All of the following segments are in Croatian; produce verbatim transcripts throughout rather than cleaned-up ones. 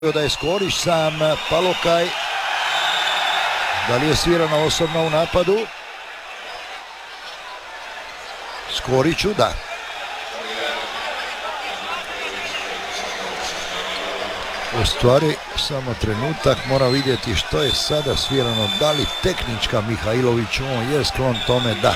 da je Skorić sam, Palokaj, da li je svirana osobno u napadu? Skoriću, da. U stvari, samo trenutak, mora vidjeti što je sada svirano, da li tehnička Mihajlović, on je sklon tome, da.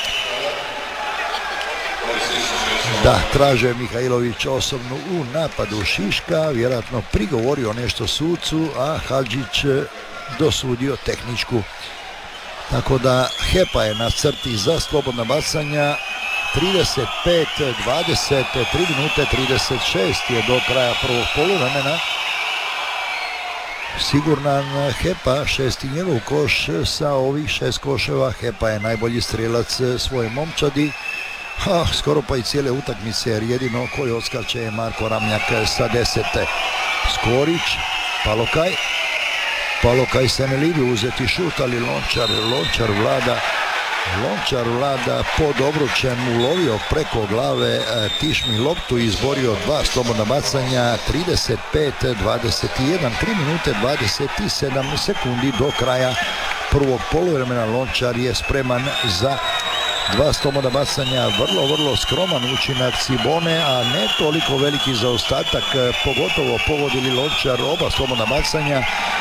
Da, traže Mihajlović osobnu u napadu Šiška, vjerojatno prigovorio nešto sucu, a Hadžić dosudio tehničku. Tako da Hepa je na crti za slobodna bacanja, trideset pet dvadeset, tri minute trideset šest je do kraja prvog poluvremena. Siguran Hepa, šesti njegov koš, sa ovih šest koševa Hepa je najbolji strelac svoje momčadi. Ha, skoro pa i cijele utakmice, jer jedino koji odskače je Marko Ramljak sa desete. Skorić, Palokaj. Palokaj se ne libi uzeti šut, ali Lončar, Lončar vlada. Lončar vlada pod obručem, ulovio preko glave Tišmi loptu i izborio dva slobodna bacanja, trideset pet dvadeset jedan, tri minute dvadeset sedam sekundi do kraja prvog poluvremena. Lončar je spreman za dva slobodna bacanja, vrlo, vrlo skroman učinak Cibone, a ne toliko veliki zaostatak, pogotovo pogodili Lončar oba slobodna bacanja.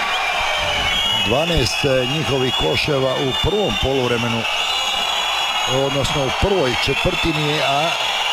dvanaest njihovih koševa u prvom poluvremenu, odnosno u prvoj četvrtini, a,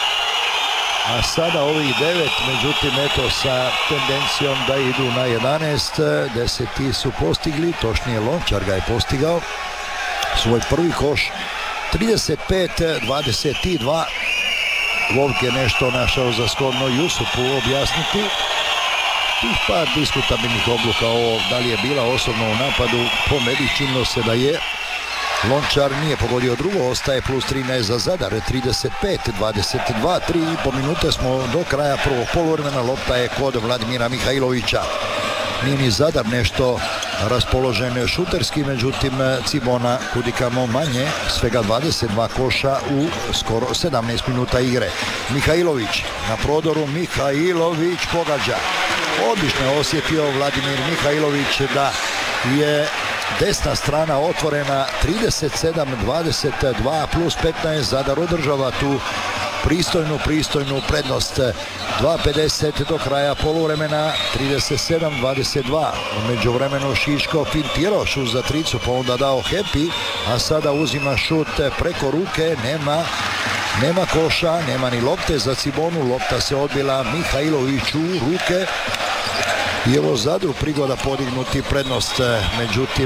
a sada ovih devet, međutim eto sa tendencijom da idu na jedanaest, deseti su postigli, točnije Lončar ga je postigao, svoj prvi koš. trideset pet dvadeset dva. Vovk je nešto našao za shodno Jusufu objasniti. Tih par diskutabilnih odluka o da li je bila osobno u napadu, po meni činilo se da je. Lončar nije pogodio drugo, ostaje plus trinaest za Zadar, trideset pet dvadeset dva, tri i po minute smo do kraja prvog poluvremena, lopta je kod Vladimira Mihajlovića. Nije ni Zadar nešto raspoložen šuterski, međutim Cibona kudikamo manje, svega dvadeset dva koša u skoro sedamnaest minuta igre. Mihajlović na prodoru, Mihajlović pogađa. Odlično je osjetio Vladimir Mihajlović da je desna strana otvorena, trideset sedam dvadeset dva plus petnaest, Zadar održava tu pristojnu, pristojnu prednost. dva pedeset do kraja poluvremena, trideset sedam dvadeset dva. U međuvremenu Šiško fintirao šut za tricu, pa onda dao Hepi, a sada uzima šut preko ruke, nema nema koša, nema ni lopte za Cibonu, lopta se odbila Mihajloviću u ruke i evo Zadru prigoda podignuti prednost, međutim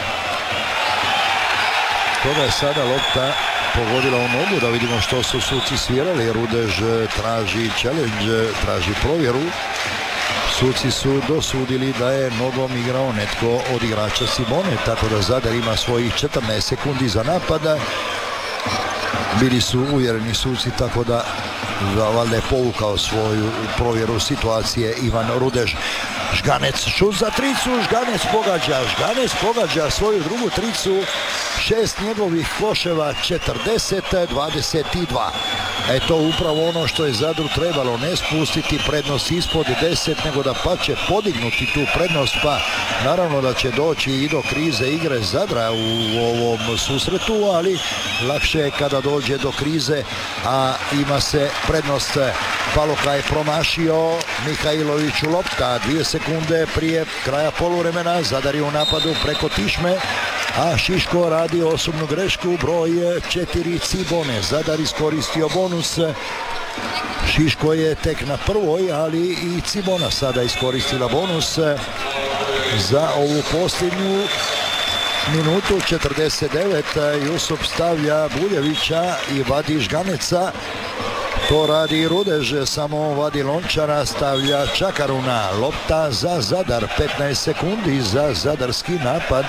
toga je sada lopta pogodila u nogu, da vidimo što su suci svirali. Rudež traži challenge, traži provjeru. Suci su dosudili da je nogom igrao netko od igrača Cibone, tako da Zadar ima svojih četrnaest sekundi za napada. Bili su uvjereni suci, tako da valjda je povukao svoju provjeru situacije Ivan Rudež. Žganec, šut za tricu, Žganec pogađa, Žganec pogađa svoju drugu tricu, šest njegovih koševa, četrdeset dvadeset dva. Eto upravo ono što je Zadru trebalo, ne spustiti prednost ispod deset, nego da pa će podignuti tu prednost, pa naravno da će doći i do krize igre Zadra u ovom susretu, ali lakše je kada dođe do krize, a ima se prednost. Palokaj je promašio, Mihajloviću lopta, dvije sekunde prije kraja poluvremena, Zadar je u napadu preko Tišme, a Šiško radi osobnu grešku, broj četiri Cibone. Zadar iskoristio bonus, Šiško je tek na prvoj, ali i Cibona sada iskoristila bonus za ovu posljednju minutu. četrdeset devet, Jusuf stavlja Buljevića i vadi Žganeca. To radi Rudež, samo vadi Lončara, stavlja Čakaruna. Lopta za Zadar, petnaest sekundi za zadarski napad.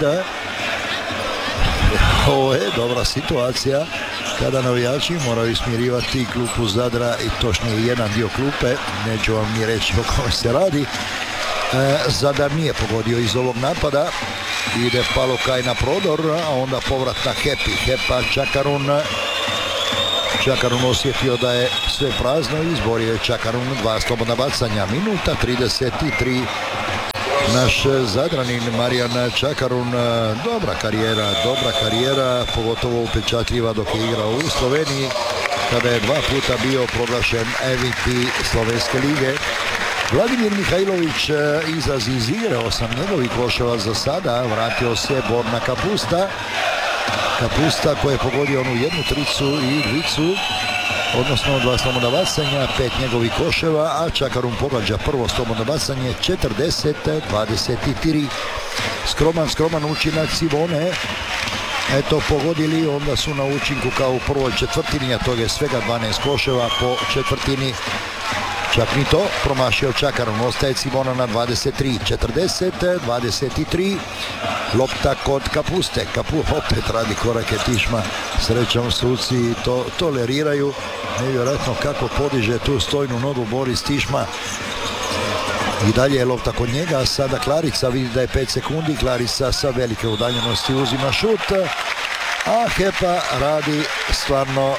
Ovo je dobra situacija kada navijači moraju smirivati klupu Zadra, i točnije jedan dio klupe, neću vam ni reći o kome se radi. E, Zadar nije pogodio iz ovog napada, ide Palokaj na prodor, a onda povrat na Hepi. Hepa, Čakarun. Čakarun osjetio da je sve prazno i izborio je Čakarun dva slobodna bacanja. Minuta trideset tri Naš Zadranin Marijan Čakarun, dobra karijera, dobra karijera, pogotovo upečatljiva dok je igrao u Sloveniji, kada je dva puta bio proglašen M V P Slovenske lige. Vladimir Mihajlović izlazi iz igre, osam njegovih koševa za sada, vratio se Borna Kapusta. Kapusta koji je pogodio onu jednu tricu i dvicu, odnosno dva slobodna bacanja, pet njegovih koševa, a Čakarun pogađa prvo slobodno bacanje, četrdeset dvadeset tri. Skroman, skroman učinak Cibone. Eto, pogodili, onda su na učinku kao u prvoj četvrtini, a to je svega dvanaest koševa po četvrtini. Čak ni to, promašio Čakarun, ostaje Cibona na dvadeset tri, četrdeset dvadeset tri. Lopta kod Kapuste, Kapu opet radi korake Tišma, srećom suci to toleriraju. Nevjerojatno kako podiže tu stojnu nogu Boris Tišma. I dalje je lopta kod njega, sada Klarica, vidi da je pet sekundi, Klarica sa velike udaljenosti uzima šut, a Hepa radi stvarno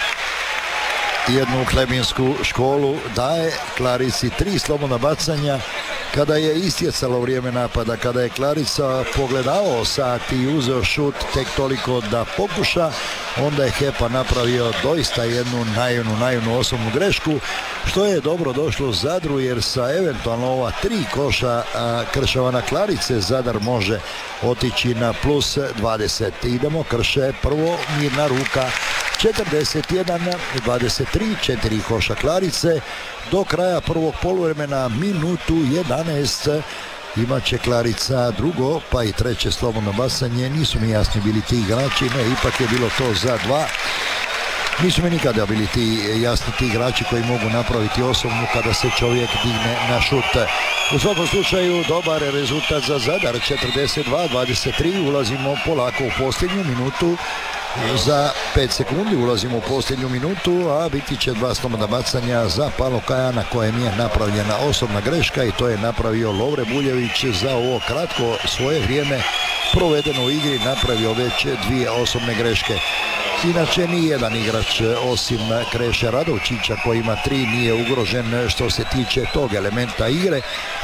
jednu klebinsku školu, daje Klarici tri slobodna bacanja. Kada je istjecalo vrijeme napada, kada je Klarica pogledao sat i uzeo šut tek toliko da pokuša, onda je Hepa napravio doista jednu naivnu, naivnu osobnu grešku, što je dobro došlo Zadru, jer sa eventualno ova tri koša Krševana Klarice Zadar može otići na plus dvadeset. Idemo, Krše prvo, mirna ruka, četrdeset jedan dvadeset tri, četiri koša Klarice. Do kraja prvog poluvremena minutu jedanaest imat će Klarica drugo pa i treće slobodno bacanje. Nisu mi jasni bili ti igrači, ne, ipak je bilo to za dva. Nisu mi nikada bili ti jasni ti igrači koji mogu napraviti osobnu kada se čovjek digne na šut. U svakom slučaju dobar rezultat za Zadar, četrdeset dva dvadeset tri. Ulazimo polako u posljednju minutu. Za pet sekundi ulazimo u posljednju minutu, a biti će dva slobodna bacanja za Palokaja na kojem je napravljena osobna greška, i to je napravio Lovre Buljević. Za ovo kratko svoje vrijeme provedeno u igri napravio već dvije osobne greške. Inače ni jedan igrač osim Kreše Radovčića koji ima tri nije ugrožen što se tiče tog elementa igre.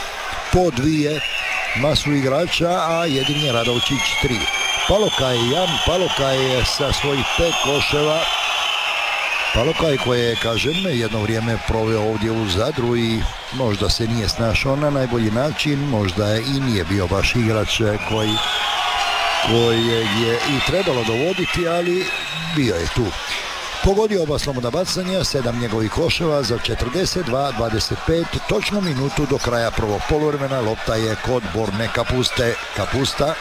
Po dvije masu igrača, a jedini je Radovčić tri. Palokaj, Jan Palokaj sa svojih pet koševa. Palokaj koji je, kažem, jedno vrijeme proveo ovdje u Zadru i možda se nije snašao na najbolji način, možda i nije bio baš igrač koji, koji je i trebalo dovoditi, ali bio je tu. Pogodio oba slobodna bacanja, sedam njegovih koševa za četrdeset dva dvadeset pet, točno minutu do kraja prvog poluvremena. Lopta je kod Borne Kapuste. Kapusta.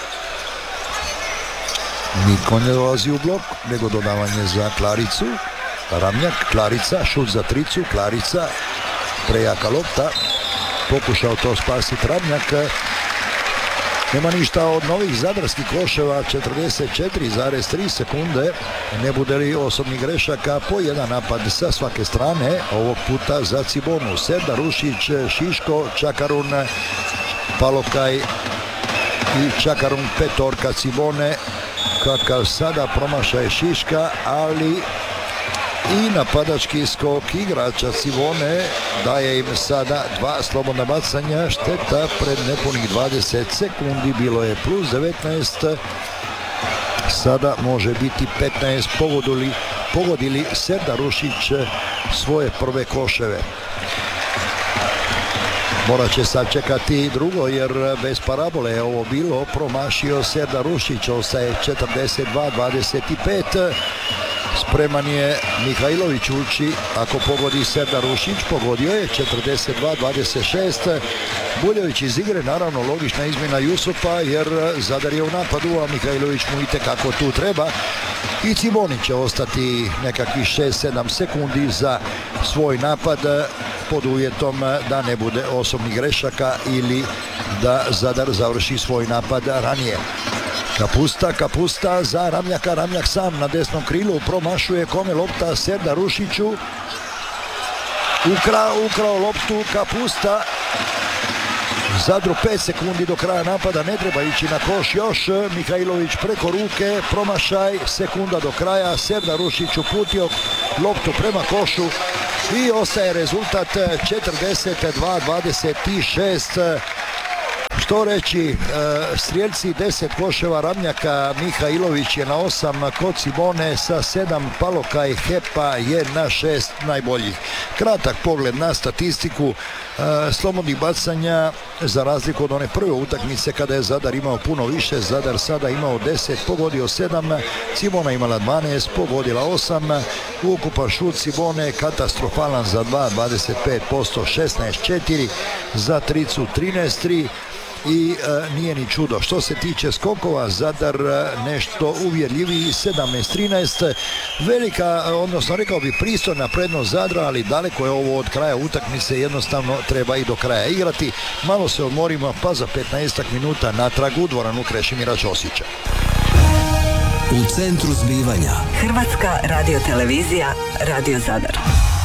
Niko ne dolazi u blok, nego dodavanje za Klaricu. Ramljak, Klarica, šut za tricu, Klarica, prejaka lopta, pokušao to spasiti Ramljak. Nema ništa od novih zadarskih koševa, četrdeset četiri zarez tri sekunde, ne bude li osobnih grešaka, po jedan napad sa svake strane, ovog puta za Cibonu. Serdar Rušić, Šiško, Čakarun, Palokaj i Čakarun, petorka Cibone. Kakav sada promašaj Šiška, ali i napadački skok igrača Cibone daje im sada dva slobodna bacanja. Šteta pred nepunih dvadeset sekundi, bilo je plus devetnaest, sada može biti petnaest. Pogodili, pogodili Serdar Rušić svoje prve koševe. Morat će sad čekati drugo, jer bez parabole je ovo bilo. Promašio Serdar Rušić, ostaje četrdeset dva dvadeset pet. Spreman je Mihajlović ući, ako pogodi Serdar Rušić, pogodio je, četrdeset dva dvadeset šest. Buljević iz igre, naravno logična izmjena Jusufa, jer Zadar je u napadu, a Mihajlović mu itekako tu treba. I Ciboni će ostati nekakvih šest sedam sekundi za svoj napad, pod uvjetom da ne bude osobnih grešaka ili da Zadar završi svoj napad ranije. Kapusta, Kapusta za Ramljaka, Ramljak sam na desnom krilu, promašuje kome lopta, Serdar Rušiću. Ukrao, ukrao loptu Kapusta. Zadru pet sekundi do kraja napada, ne treba ići na koš još. Mihajlović preko ruke, promašaj, sekunda do kraja. Serdar Rušić uputio loptu prema košu i ostaje rezultat četrdeset dva dvadeset šest. Što reći, strijelci deset koševa Ramljaka, Mihajlović je na osam, Kocibone sa sedam, Palokaj Hepa je na šest najboljih. Kratak pogled na statistiku slobodnih bacanja, za razliku od one prve utakmice kada je Zadar imao puno više. Zadar sada imao deset, pogodio sedam, Cibona imala dvanaest, pogodila osam, ukupan šut Cibone katastrofalan za dva, dvadeset pet posto, šesnaest četiri, za tricu trinaest tri. I e, nije ni čudo. Što se tiče skokova, Zadar nešto uvjerljiviji, sedamnaest trinaest. Velika, odnosno rekao bi pristojna prednost Zadra, ali daleko je ovo od kraja utakmice, jednostavno treba i do kraja igrati. Malo se odmorimo, pa za petnaest minuta natrag u dvoranu Krešimira Ćosića. U centru zbivanja Hrvatska radiotelevizija, Radio Zadar.